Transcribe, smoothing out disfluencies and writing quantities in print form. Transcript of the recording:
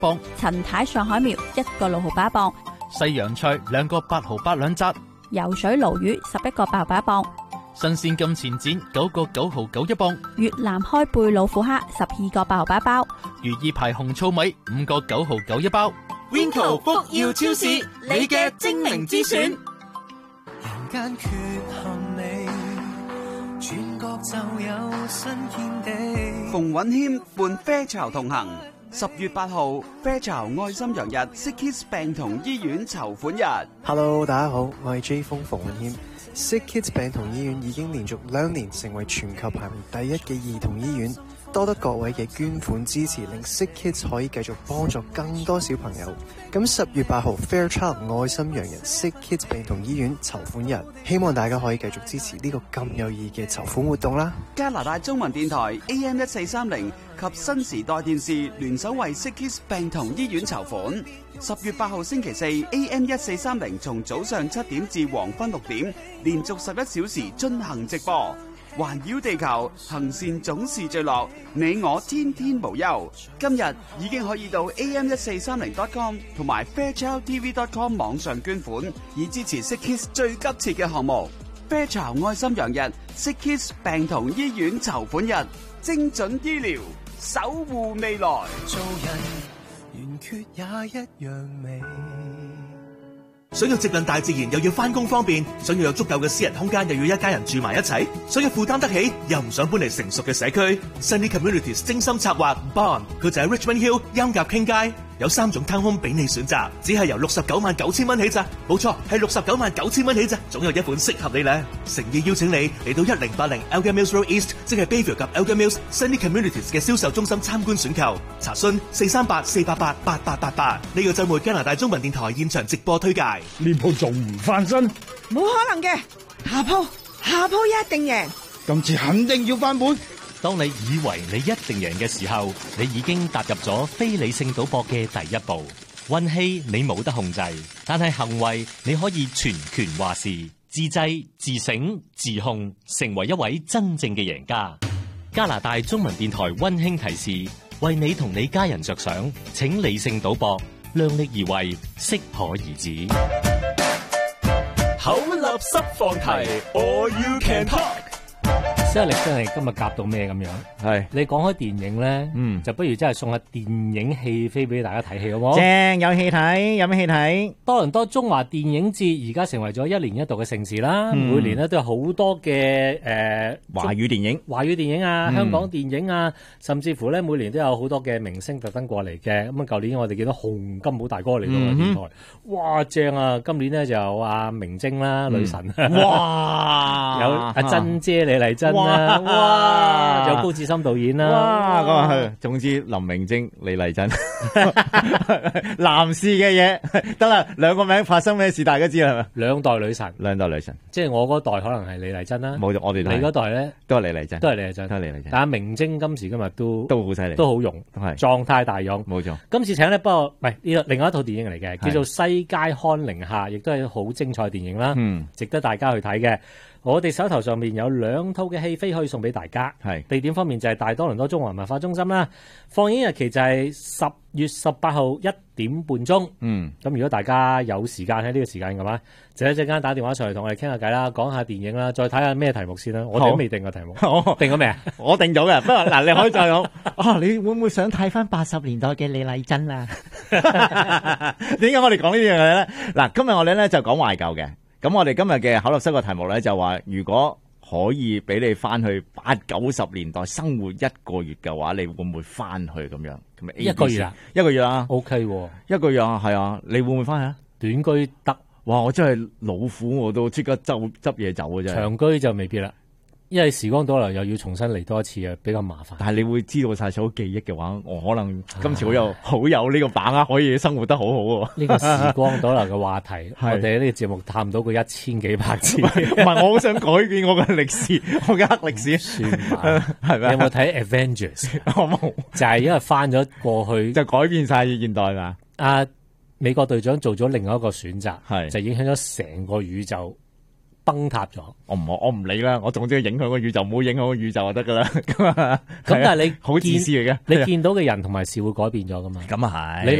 磅， 陳太上海苗1個6毫8一磅， 西洋菜2個8毫8兩紮， 游水鱸魚11個8毫8一磅， 新鮮金錢展9個9毫9一磅， 越南開貝老虎蝦12個8毫8一包， 如意牌紅糙米5個9毫9一包。 Winco 福耀超市，你嘅精明之選。 人間缺陷你，轉角就有新天地。 馮允謙伴啡巢同行，10月8號啡巢愛心洋日 Sick Kids 病童醫院籌款日。 Hello， 大家好，我係 J 風馮允謙。Sick Kids 病童醫院已經連續2年成為全球排名第一嘅兒童醫院，多得各位嘅捐款支持，令 Sick Kids 可以繼續幫助更多小朋友。咁10月8號 Fairchild 愛心洋人 Sick Kids 病童醫院籌款日，希望大家可以繼續支持呢個咁有意義嘅籌款活動啦。 加拿大中文電台 AM1430 及新時代電視聯手為 Sick Kids 病童醫院籌款。10月8號星期四 AM1430 從早上7點至黃昏6點，連續11小時進行直播。環繞地球，行善總是最樂，你我天天無憂。今日已經可以到 am1430.com 同埋 fairchildtv.com 網上捐款，以支持 Sick Kids 最急切嘅項目。啡巢愛心洋日 Sick Kids 病童醫院籌款日，精準醫療，守護未來。 做人圓缺也一樣美。 想要接近大自然又要返工方便，想要有足夠嘅私人空間又要一家人住埋一齊，想要負擔得起又唔想搬嚟成熟嘅社區。Sunny Communities 精心策劃 Bond， 佢就喺 Richmond Hill 音夾傾街，有3種 townhome 俾你選擇，只係由699000蚊起咋，冇錯係699000蚊起咋，總有一款適合你咧。誠意邀請你嚟到1080 Elgin Mills Road East， 即係 Bayview 及 Elgin Mills Sunny Communities 嘅銷售中心參觀選購，查詢438-488-8888。呢個週末加拿大中文電台現場直播推介。 呢鋪仲唔翻身？ 冇可能嘅，下鋪一定贏。 今次肯定要翻本。 當你以為你一定贏嘅時候，你已經踏入咗非理性賭博嘅第一步。運氣你冇得控制，但係行為你可以全權話事。自制、自省、自控，成為一位真正嘅贏家。加拿大中文電台溫馨提示：為你同你家人着想，請理性賭博，量力而為，適可而止。 口立濕放題 ，All You Can Talk。 即係你真係今日夾到咩咁樣？係你講開電影咧，就不如真係送下電影戲飛俾大家睇戲好冇？ 正，有戲睇，有咩戲睇？ 多倫多中華電影節而家成為咗1年1度嘅盛事啦，每年咧都有好多嘅華語電影啊，香港電影啊，甚至乎咧每年都有好多嘅明星特登過嚟嘅。咁啊，舊年我哋見到洪金寶大哥嚟到電台，哇正啊！今年咧就有阿明晶啦，女神， 哇， 有阿珍姐李麗珍。哇！有高志森導演啦， 哇！咁啊，總之林明晶、李麗珍，男士嘅嘢得啦。兩個名發生咩事，大家知啦，係咪？ 兩代女神，即係我嗰代可能係李麗珍啦，冇我哋你嗰代咧都係李麗珍， 都係李麗珍。但係明晶今時今日都好犀利， 都好勇，狀態大勇， 冇錯。 今次請咧，不過唔係呢個另外一套電影嚟嘅，叫做《世界看寧夏》，亦都係好精彩電影啦，值得大家去睇嘅。我哋手頭上面有2套嘅戲飛可以送俾大家。係地點方面就係大多倫多中華文化中心啦。放映日期就係10月18號1點半鐘。咁如果大家有時間喺呢個時間嘅話，就一陣間打電話上嚟同我哋傾下偈啦，講下電影啦，再睇下咩題目先啦。我哋都未定個題目，定咗未啊？ 我定咗嘅。不過嗱，你可以再講你會唔會想睇翻80年代嘅李麗珍啊？點解我哋講呢樣嘢咧？嗱，今日我哋咧就講懷舊嘅。咁我哋今日嘅口立室個題目咧就話，如果可以俾你翻去80-90年代生活1個月嘅話，你會唔會翻去咁樣？咁 1個月啊 ？1個月啊 ？OK 喎 ，1個月啊，係啊，你會唔會翻去啊？ 短居得， 哇！我真係老虎，我都即刻執嘢走啊！真係長居就未必啦。因為時光倒流又要重新嚟多一次啊，比較麻煩。 但係你會知道晒所有記憶嘅話，我可能今次好有呢個把握，可以生活得好好喎。 呢個時光倒流嘅話題，我哋呢個節目探到過1000幾百次。 唔係，我好想改變我嘅歷史，我嘅黑歷史。 算吧，係咪？你有冇睇 Avengers？ 我冇， 就係因為翻咗過去， 就改變晒現代嘛。 美國隊長做咗另外一個選擇，就影響咗成個宇宙。 崩塌咗。 我唔理啦，我總之影響個宇宙，唔好影響個宇宙就得噶啦。咁但係你好自私嚟嘅， 你見到嘅人同埋事會改變咗噶嘛？ 咁啊係。